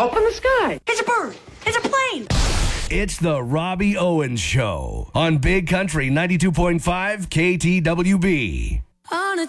Up in the sky. It's a bird. It's a plane. It's the Robbie Owens Show on Big Country 92.5 KTWB. On a